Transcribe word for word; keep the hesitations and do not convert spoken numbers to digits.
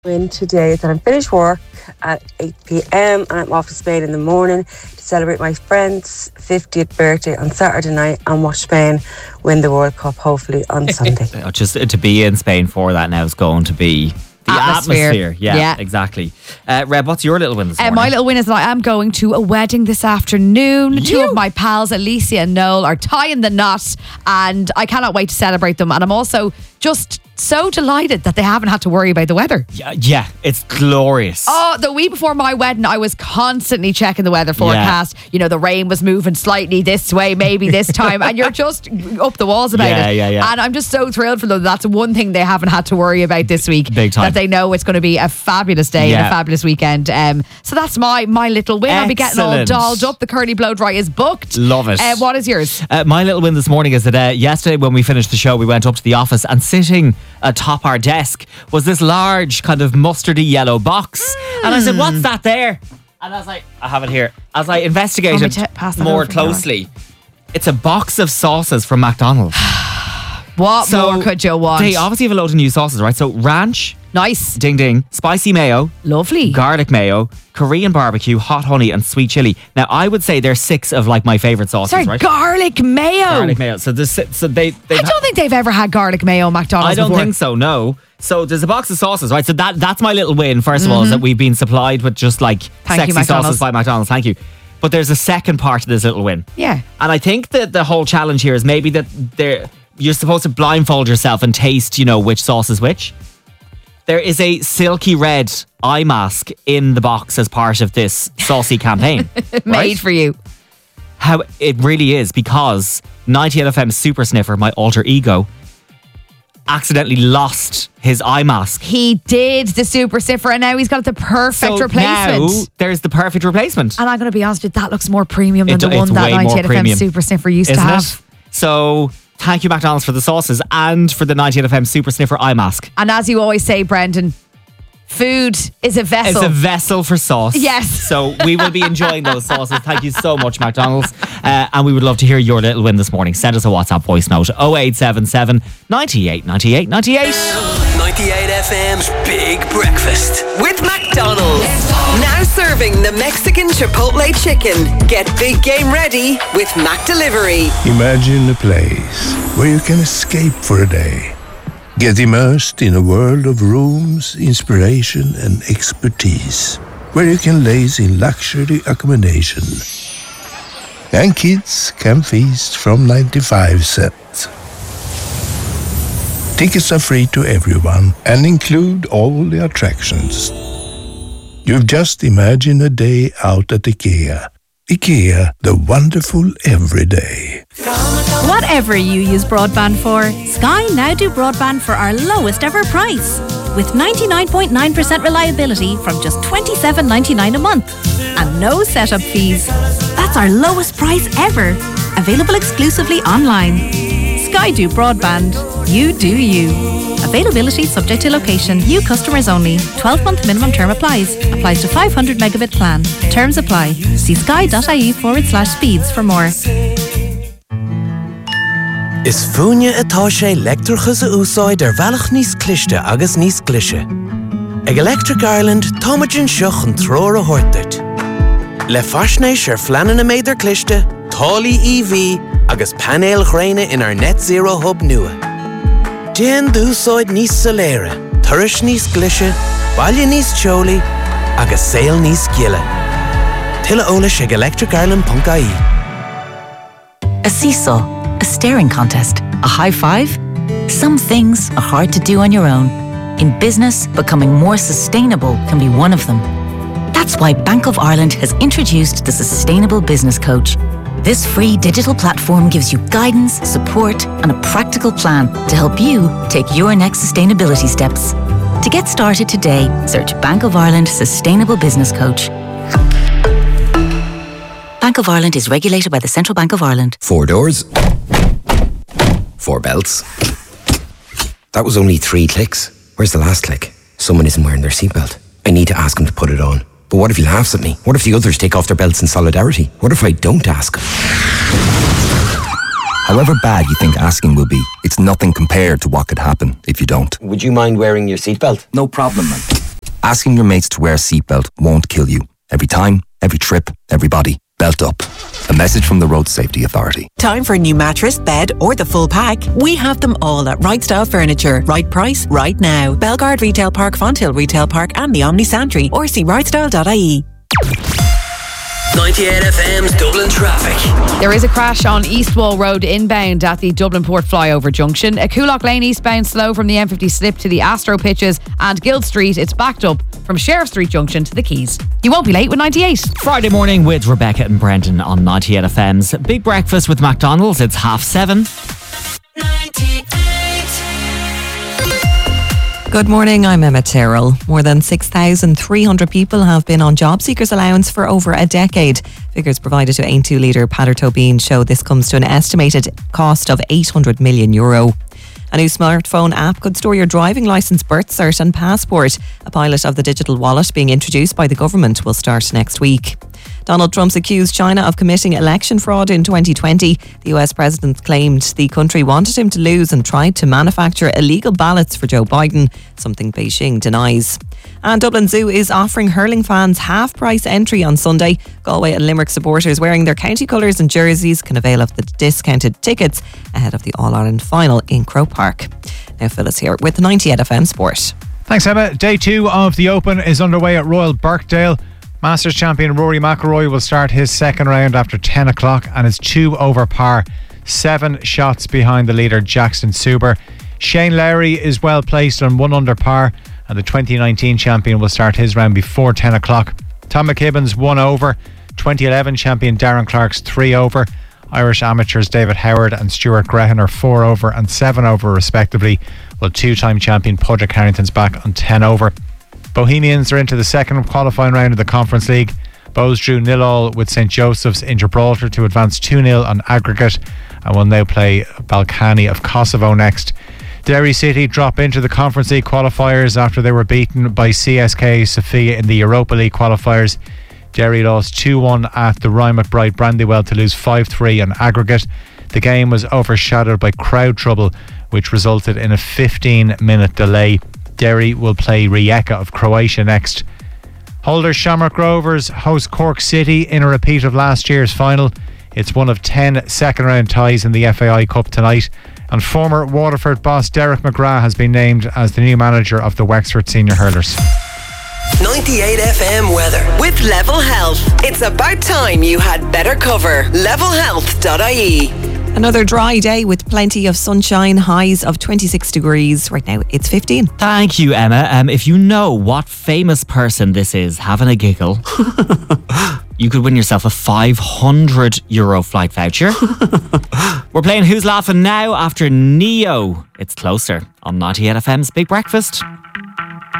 Win today is that I'm finished work at eight p.m. and I'm off to Spain in the morning to celebrate my friend's fiftieth birthday on Saturday night and watch Spain win the World Cup, hopefully on Sunday. Just to be in Spain for that now is going to be the atmosphere. atmosphere. Yeah, yeah, exactly. Uh, Reb, what's your little win this morning? Uh, my little win is that I am going to a wedding this afternoon. You? Two of my pals, Alicia and Noel, are tying the knot, and I cannot wait to celebrate them. And I'm also just so delighted that they haven't had to worry about the weather. Yeah, yeah, it's glorious. Oh, the week before my wedding, I was constantly checking the weather forecast. Yeah. You know, the rain was moving slightly this way, maybe this time, and you're just up the walls about yeah, it. Yeah, yeah. And I'm just so thrilled for them. That's one thing they haven't had to worry about this week. Big time. That they know it's going to be a fabulous day yeah. and a fabulous weekend. Um, so that's my my little win. Excellent. I'll be getting all dolled up. The curly blow dry is booked. Love it. Uh, what is yours? Uh, my little win this morning is that uh, yesterday when we finished the show, we went up to the office, and sitting atop our desk was this large kind of mustardy yellow box. Mm. And I said, what's that there? And I was like, I have it here. As I investigated t- more closely, it's a box of sauces from McDonald's. What so more could you want? They obviously have a load of new sauces, right? So ranch. Nice. Ding ding. Spicy mayo. Lovely. Garlic mayo. Korean barbecue. Hot honey and sweet chili. Now, I would say they're six of like my favourite sauces, Sorry, right? garlic mayo. Garlic mayo. So, this, so they... I don't ha- think they've ever had garlic mayo at McDonald's I don't before. think so, no. So there's a box of sauces, right? So that that's my little win, first of mm-hmm. all, is that we've been supplied with just like Thank sexy you, sauces by McDonald's. Thank you. But there's a second part to this little win. Yeah. And I think that the whole challenge here is maybe that they're, you're supposed to blindfold yourself and taste, you know, which sauce is which. There is a silky red eye mask in the box as part of this saucy campaign. Made right? for you. How it really is, because ninety-eight F M Super Sniffer, my alter ego, accidentally lost his eye mask. He did, the Super Sniffer, and now he's got the perfect so replacement. Now there's the perfect replacement. And I'm going to be honest with you, that looks more premium than it, the one that ninety-eight F M Super Sniffer used Isn't to have. It? So thank you, McDonald's, for the sauces and for the ninety-eight F M Super Sniffer eye mask. And as you always say, Brendan, food is a vessel. It's a vessel for sauce. Yes. So we will be enjoying those sauces. Thank you so much, McDonald's. Uh, and we would love to hear your little win this morning. Send us a WhatsApp voice note oh eight seven seven, ninety-eight, ninety-eight, ninety-eight. ninety-eight F M's Big Breakfast with McDonald's. Now serving the Mexican Chipotle chicken. Get big game ready with Mac Delivery. Imagine a place where you can escape for a day. Get immersed in a world of rooms, inspiration and expertise, where you can laze in luxury accommodation. And kids can feast from ninety-five cents. Tickets are free to everyone and include all the attractions. You've just imagined a day out at IKEA. IKEA, the wonderful everyday. Whatever you use broadband for, Sky now do broadband for our lowest ever price. With ninety-nine point nine percent reliability from just twenty-seven ninety-nine a month. And no setup fees. That's our lowest price ever. Available exclusively online. Sky do broadband. You do you. Availability subject to location. New customers only. twelve month minimum term applies. Applies to five hundred megabit plan. Terms apply. See sky.ie forward slash speeds for more. Is fúine atá sé leictreachas a úsáid ar bhealach níos cliste agus níos clise. Ag Electric Ireland, táimeann seach an tróir a thuirteart. Le faisnéis ar fleanan na méidir cliste, tálaí E V agus panéal chréine in our net zero hub nua. Déan d'úsáid níos soléire, turais níos clise, baile níos teolaí agus saol níos giile. Tuilleadh eolais ag electric ireland dot I E. A seesaw. A staring contest, a high five? Some things are hard to do on your own. In business, becoming more sustainable can be one of them. That's why Bank of Ireland has introduced the Sustainable Business Coach. This free digital platform gives you guidance, support, and a practical plan to help you take your next sustainability steps. To get started today, search Bank of Ireland Sustainable Business Coach. Bank of Ireland is regulated by the Central Bank of Ireland. Four doors. Four belts. That was only three clicks. Where's the last click? Someone isn't wearing their seatbelt. I need to ask him to put it on. But what if he laughs at me? What if the others take off their belts in solidarity? What if I don't ask him? However bad you think asking will be, it's nothing compared to what could happen if you don't. Would you mind wearing your seatbelt? No problem, man. Asking your mates to wear a seatbelt won't kill you. Every time, every trip, everybody, belt up. A message from the Road Safety Authority. Time for a new mattress, bed or the full pack? We have them all at Right Style Furniture. Right price, right now. Belgard Retail Park, Fonthill Retail Park and the Omni Santry, or see right style dot I E. ninety-eight F M's Dublin traffic. There is a crash on Eastwall Road inbound at the Dublin Port flyover junction. A Coolock Lane eastbound slow from the M fifty slip to the Astro pitches, and Guild Street, it's backed up from Sheriff Street junction to the Quays. You won't be late with ninety-eight. Friday morning with Rebecca and Brendan on ninety-eight F M's Big Breakfast with McDonald's. It's half seven. Good morning, I'm Emma Tyrrell. More than six thousand three hundred people have been on job seekers allowance for over a decade. Figures provided to Ain two leader Peadar Tóibín show this comes to an estimated cost of eight hundred million euro. A new smartphone app could store your driving licence, birth cert and passport. A pilot of the digital wallet being introduced by the government will start next week. Donald Trump's accused China of committing election fraud in twenty twenty. The U S president claimed the country wanted him to lose and tried to manufacture illegal ballots for Joe Biden, something Beijing denies. And Dublin Zoo is offering hurling fans half-price entry on Sunday. Galway and Limerick supporters wearing their county colours and jerseys can avail of the discounted tickets ahead of the All-Ireland final in Croke Park. Now Phyllis here with ninety-eight F M Sport. Thanks, Emma. Day two of the Open is underway at Royal Birkdale. Masters champion Rory McIlroy will start his second round after ten o'clock and is two over par, seven shots behind the leader Jackson Suber. Shane Lowry is well placed on one under par, and the twenty nineteen champion will start his round before ten o'clock. Tom McKibben's one over, twenty eleven champion Darren Clark's three over. Irish amateurs David Howard and Stuart Grehan are four over and seven over respectively, while two-time champion Padraig Harrington's back on ten over. Bohemians are into the second qualifying round of the Conference League. Bows drew nil all with Saint Joseph's in Gibraltar to advance two nil on aggregate, and will now play Balkany of Kosovo next. Derry City drop into the Conference League qualifiers after they were beaten by C S K Sofia in the Europa League qualifiers. Derry lost two one at the Ryan McBride Brandywell to lose five three on aggregate. The game was overshadowed by crowd trouble, which resulted in a fifteen minute delay. Derry will play Rijeka of Croatia next. Holders Shamrock Rovers host Cork City in a repeat of last year's final. It's one of ten second round ties in the F A I Cup tonight, and former Waterford boss Derek McGrath has been named as the new manager of the Wexford Senior Hurlers. ninety-eight F M weather with Level Health. It's about time you had better cover. level health dot I E. Another dry day with plenty of sunshine, highs of twenty-six degrees. Right now it's fifteen. Thank you, Emma. Um, if you know what famous person this is having a giggle, you could win yourself a five hundred euro flight voucher. We're playing Who's Laughing Now after Neo. It's Closer on ninety-eight F M's Big Breakfast.